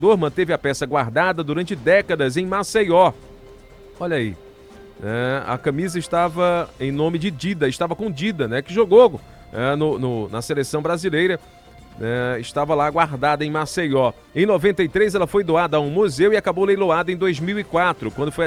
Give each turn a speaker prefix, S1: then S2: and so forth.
S1: manteve a peça guardada durante décadas em Maceió. Olha aí. A camisa estava em nome de Dida, estava com Dida, né? Que jogou na seleção brasileira. Estava lá guardada em Maceió. Em 93 ela foi doada a um museu e acabou leiloada em 2004, quando foi